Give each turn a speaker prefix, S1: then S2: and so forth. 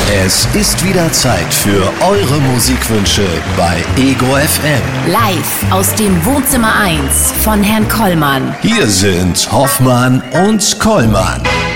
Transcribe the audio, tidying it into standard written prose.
S1: Es ist wieder Zeit für eure Musikwünsche bei Ego FM.
S2: Live aus dem Wohnzimmer 1 von Herrn Kollmann.
S1: Hier sind Hoffmann und Kollmann.